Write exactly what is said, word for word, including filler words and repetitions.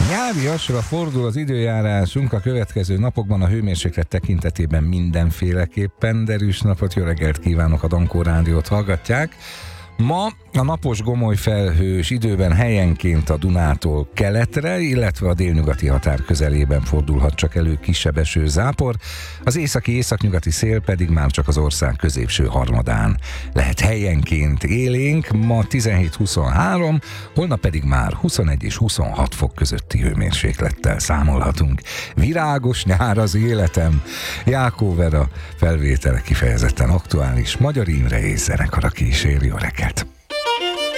Nyáriasra fordul az időjárásunk a következő napokban, a hőmérséklet tekintetében mindenféleképpen. Derűs napot, jó reggelt kívánok, a Dankó Rádiót hallgatják. Ma a napos gomoly felhős időben helyenként a Dunától keletre, illetve a délnyugati határ közelében fordulhat csak elő kisebb esőzápor, az északi-északnyugati szél pedig már csak az ország középső harmadán lehet helyenként élénk. Ma tizenhét-huszonhárom, holnap pedig már huszonegy és huszonhat fok közötti hőmérséklettel számolhatunk. Virágos nyár az életem. Jákó Vera felvétele kifejezetten aktuális, Magyar Imre és zenekara kíséri. Jó reggelt!